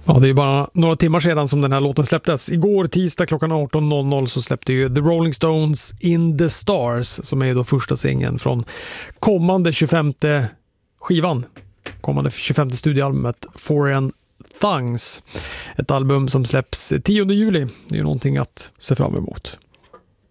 Ja, det är bara några timmar sedan som den här låten släpptes. Igår tisdag klockan 18.00 så släppte ju The Rolling Stones In the Stars, som är då första singeln från kommande 25:e skivan. Kommande 25:e studioalbumet Foreign Things. Ett album som släpps 10 juli. Det är ju någonting att se fram emot.